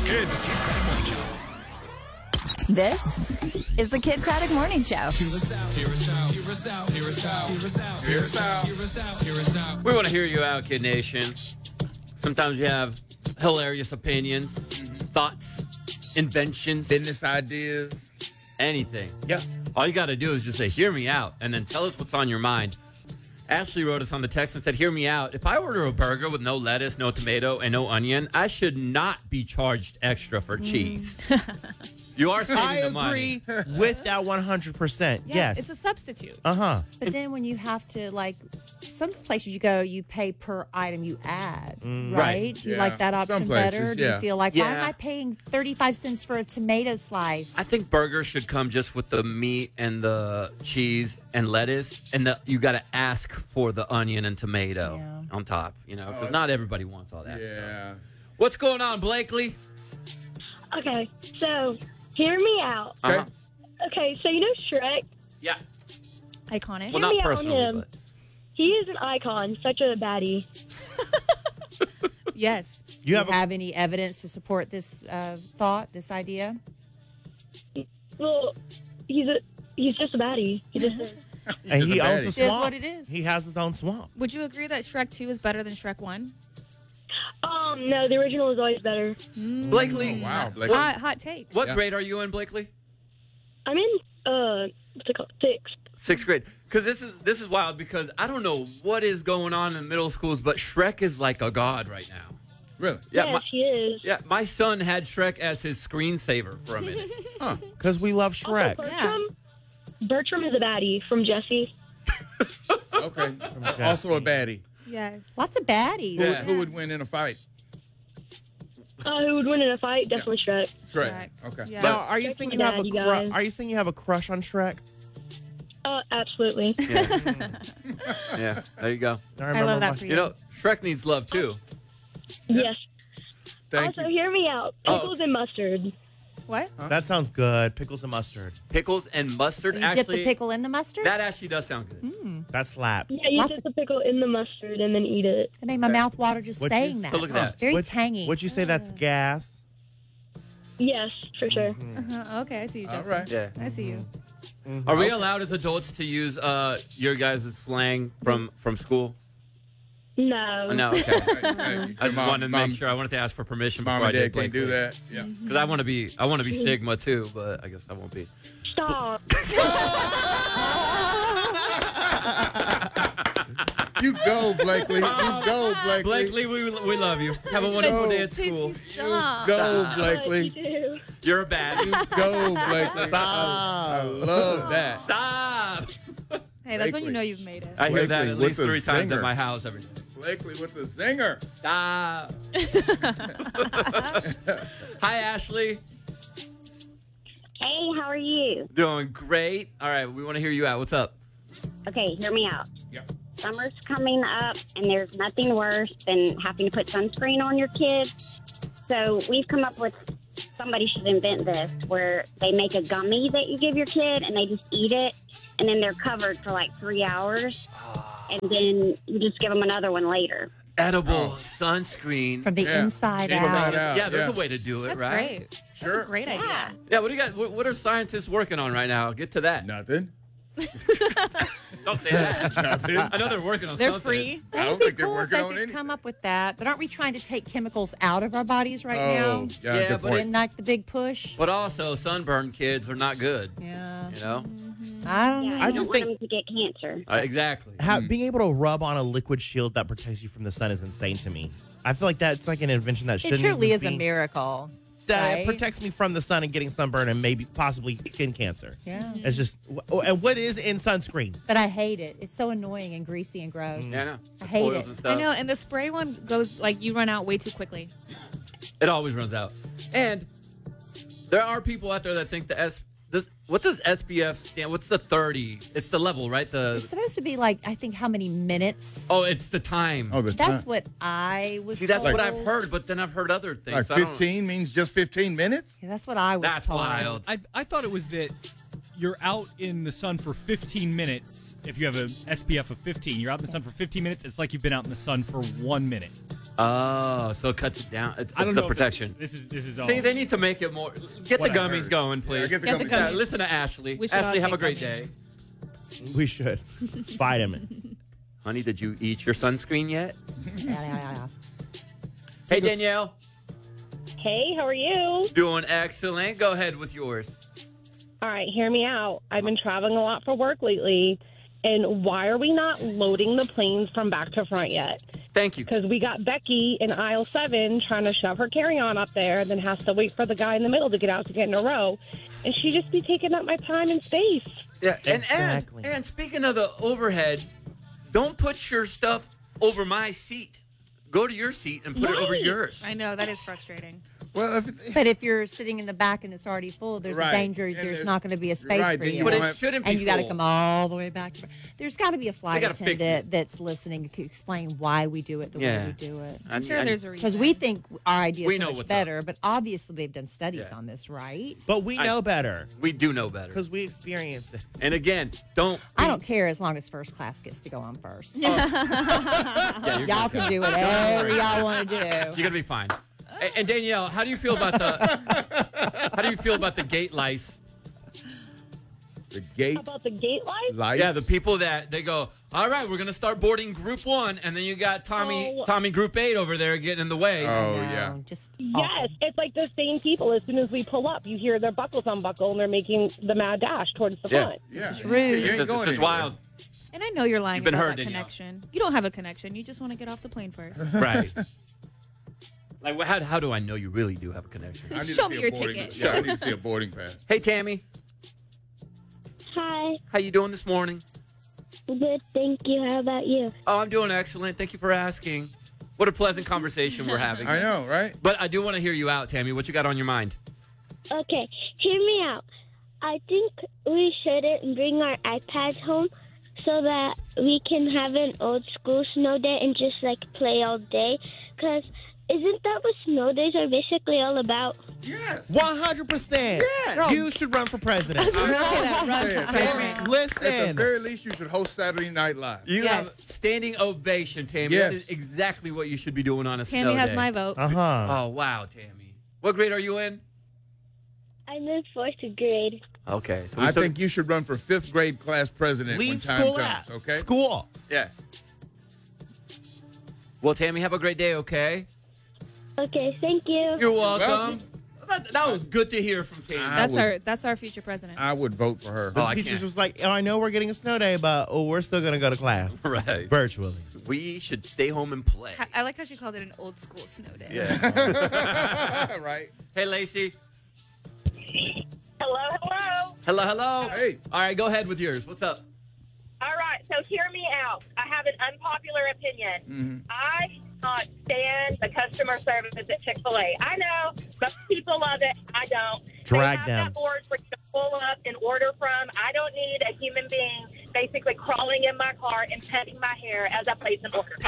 in the Kid Craddock Morning Show. This is the Kid Craddock Morning Show. We want to hear you out, Kid Nation. Sometimes you have hilarious opinions, thoughts, inventions, business ideas, anything. Yeah. All you got to do is just say, hear me out, and then tell us what's on your mind. Ashley wrote us on the text and said, hear me out. If I order a burger with no lettuce, no tomato, and no onion, I should not be charged extra for cheese. You are saving the money. I agree with that 100%. Yeah, yes. it's a substitute. Uh-huh. But then when you have to, like, some places you go, you pay per item you add, right? Do you Yeah. like that option Some places, better? Do yeah. you feel like, why am Yeah. I paying 35 cents for a tomato slice? I think burgers should come just with the meat and the cheese and lettuce, and you got to ask for the onion and tomato on top, because not everybody wants all that stuff. Yeah. What's going on, Blakely? Okay, so hear me out. Uh-huh. Okay, so you know Shrek? Yeah. Iconic. Well, Hear me not out on personally, him. but He is an icon, such a baddie. Yes. Do you have any evidence to support this thought, this idea? Well, he's just a baddie. He just is. And he owns a It is swamp. what it is. He has his own swamp. Would you agree that Shrek 2 is better than Shrek 1? No, the original is always better. Blakely, Wow, Blakely. Hot take. what grade are you in, Blakely? I'm in, what's it called? 6th. Sixth grade. Because this is wild, because I don't know what is going on in middle schools, but Shrek is like a god right now. Really? Yes, he is. Yeah, my son had Shrek as his screensaver for a minute. Because we love Shrek. Also, Bertram is a baddie from Jesse. Okay. Also a baddie. Yes. Lots of baddies. Yeah. Who would win in a fight? Who would win in a fight? Definitely Shrek. Shrek. Okay. Yeah. Now, are you Shrek saying is you have a daddy, guys. Are you saying you have a crush on Shrek? Absolutely. Yeah, there you go. I love that for you. You know, Shrek needs love, too. Yes. Thank Also, you. hear me out. Pickles and mustard. What? That sounds good. Pickles and mustard. Pickles and mustard, You actually. dip the pickle in the mustard? That actually does sound good. That slaps. Yeah, you Lots dip the pickle in the mustard and then eat it. It made my mouth water just What'd you saying say? that. So look at that. Very tangy. Would you say that's gas? Yes, for sure. Okay, I see you, All Justin. right. Yeah. I see you. Are we allowed as adults to use your guys' slang from school? No. No, okay. Hey, I just mom- wanted to mom- make sure. I wanted to ask for permission Mom before I and did dad can't do Blakely. that. Yeah. Because I want to be Sigma too, but I guess I won't be. Stop. You go, Blakely. You go, Blakely. Blakely, we love you. Have a wonderful day at school. Stop. Go, You Blakely. do. You're a bad. Go, Blakely. I love that. Stop. Hey, that's when Blakely. you know you've made it. I hear that Blakely at with least the 3 times zinger. at my house every day. Blakely with the zinger. Stop. Hi, Ashley. Hey, how are you? Doing great. All right, we want to hear you out. What's up? Okay, hear me out. Yep. Summer's coming up, and there's nothing worse than having to put sunscreen on your kids. So we've come up with, somebody should invent this, where they make a gummy that you give your kid, and they just eat it, and then they're covered for like 3 hours, and then you just give them another one later. Edible sunscreen. From the inside Inside out. out. Yeah, there's a way to do it, That's right? great. Sure. That's a great idea. Yeah, what do you got? What are scientists working on right now? Get to that. Nothing. Don't say that. Nothing. I know they're working on They're something. free. I don't That'd be think they're cool if working they on could anything. come up with that. But aren't we trying to take chemicals out of our bodies right Oh, now? yeah, Yeah, good but point. Isn't that the big push? But also, sunburned kids are not good. Yeah. You know? I don't Yeah, know. you I don't just want think- them to get cancer. Exactly. Being able to rub on a liquid shield that protects you from the sun is insane to me. I feel like that's like an invention that It shouldn't truly even is a be- miracle. That right? it protects me from the sun and getting sunburned and maybe possibly skin cancer. Yeah. It's just, and what is in sunscreen? But I hate it. It's so annoying and greasy and gross. Yeah, I know. I hate Oils it. and stuff. I know, and the spray one goes, like, you run out way too quickly. It always runs out. And there are people out there that think what does SPF stand? What's the 30? It's the level, right? It's supposed to be like, I think, how many minutes? Oh, it's the time. Oh, the That's time. what I was See, that's told. what I've heard, but then I've heard other things. Like so I don't- 15 means just 15 minutes? Yeah, that's what I was That's told. wild. I thought it was that you're out in the sun for 15 minutes, if you have an SPF of 15, you're out in the sun for 15 minutes, it's like you've been out in the sun for 1 minute. Oh, so it cuts it down. It's I don't the know. protection. This is all. See, they need to make it more. Get What the I gummies heard. going, please. Yeah, get the Get the gummies. gummies. Listen to Ashley. We should all Ashley, have take a great gummies. day. We should. Vitamins. Honey, did you eat your sunscreen yet? Yeah. Hey, Danielle. Hey, how are you? Doing excellent. Go ahead with yours. All right, hear me out. I've been traveling a lot for work lately, and why are we not loading the planes from back to front yet? Thank you. Because we got Becky in aisle 7 trying to shove her carry-on up there, then has to wait for the guy in the middle to get out to get in a row. And she just be taking up my time and space. Yeah, Exactly. and speaking of the overhead, don't put your stuff over my seat. Go to your seat and put it over Right. yours. I know, that is frustrating. Well, But if you're sitting in the back and it's already full, there's Right. a danger And there's there's- not going to be a space right, for then you. you But won't it have- shouldn't be and you got to full. come all the way back. There's got to be a flight gotta fix attendant that's listening to explain why we do it the Yeah. way we do it. I'm sure there's a reason. Because we think our idea We is know so much what's up. better, but obviously they've done studies Yeah. on this, right? But we I- know better We do know better. because we experienced it. And again, don't. I don't care as long as first class gets to go on first. Yeah, you're Y'all good. can do whatever y'all want to do. You're gonna be fine. And Danielle, how do you feel about the gate lice? the gate How about the gate lights? lights. Yeah, the people that they go, all right, we're gonna start boarding Group 1, and then you got Tommy Group 8 over there getting in the way. Oh, No, yeah. Just Yes, it's like the same people. As soon as we pull up, you hear their buckles unbuckle, and they're making the mad dash towards the Yeah. front. Yeah. It's rude. You ain't It's just going anywhere. wild, And I know you're lying You've been about hurt, that Danielle. connection. You don't have a connection. You just want to get off the plane first. right? Like, how do I know you really do have a connection? I need Show to me see your a boarding. ticket. Yeah, I need to see a boarding pass. Hey, Tammy, Hi. how you doing this morning? Good, thank you. How about you? Oh, I'm doing excellent. Thank you for asking. What a pleasant conversation we're having. I know, right? But I do want to hear you out, Tammy. What you got on your mind? Okay, hear me out. I think we shouldn't bring our iPads home so that we can have an old school snow day and just like play all day. Because isn't that what snow days are basically all about? Yes. 100%. Yeah. You should run for president. Yeah, Tammy, At the Listen. very least, you should host Saturday Night Live. You Yes. have standing ovation, Tammy. Yes. That is exactly what you should be doing on a snow Tammy has day. my vote. Uh-huh. Oh, wow, Tammy. What grade are you in? I'm in 4th grade. Okay. So I think you should run for 5th grade class president when Leave time school comes, out. okay? School. Yeah. Well, Tammy, have a great day, okay? Okay, thank you. You're welcome. Welcome. That was good to hear from Tammy. That's our future president. I would vote for her. Oh, The I teachers can't. was like, I know we're getting a snow day, but we're still going to go to class. Right. Virtually. We should stay home and play. I like how she called it an old school snow day. Yeah. Right? Hey, Lacey. Hello, hello. Hello, hello. Hey. All right, go ahead with yours. What's up? All right, so hear me out. I have an unpopular opinion. I cannot stand the customer service at Chick-fil-A. I know most people love it. I don't. Drag they have them. that board for you to pull up and order from. I don't need a human being basically crawling in my car and petting my hair as I place an order.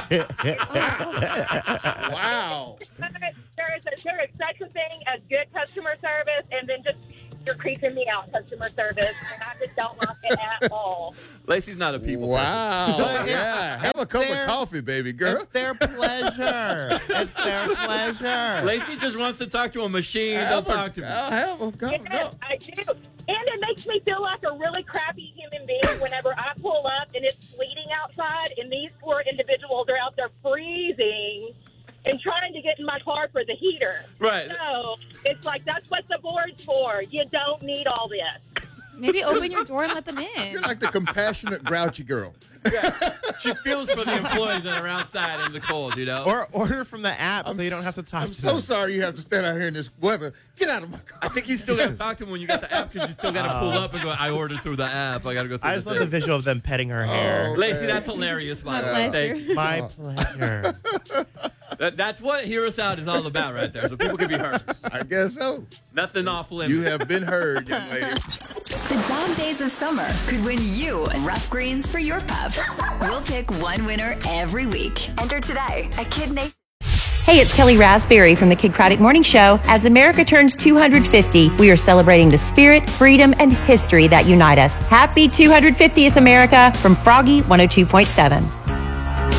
Wow. There is such a thing as good customer service, and then just you're creeping me out, customer service, and I just don't like it at all. Lacey's not a people person. Wow. Yeah. Have a cup of their- coffee, baby girl. It's their pleasure. It's their pleasure. Lacey just wants to talk to a machine. Don't talk to me. I'll have a cup. Yes, I do. And it makes me feel like a really crappy human being whenever I pull up and it's sleeting outside and these poor individuals are out there freezing and trying to get in my car for the heater. Right. So it's like, that's what the board's for. You don't need all this. Maybe open your door and let them in. You're like the compassionate, grouchy girl. She feels for the employees that are outside in the cold, you know? Or order from the app so you don't have to talk I'm to so them. sorry you have to stand out here in this weather. Get out of my car. I think you still got to talk to them when you got the app because you still got to pull up and go, I ordered through the app. I got to go through I the just love the thing. visual of them petting her hair. Lacey, that's hilarious, by the way. pleasure. Thank you. My pleasure. That's what Hear Us Out is all about right there, so people can be heard. I guess so. Nothing off limits. You have been heard, young lady. The dog days of summer could win you rough greens for your pup. We'll pick one winner every week. Enter today at Kid Nation. Hey, it's Kelly Raspberry from the Kid Craddock Morning Show. As America turns 250, we are celebrating the spirit, freedom, and history that unite us. Happy 250th, America, from Froggy 102.7.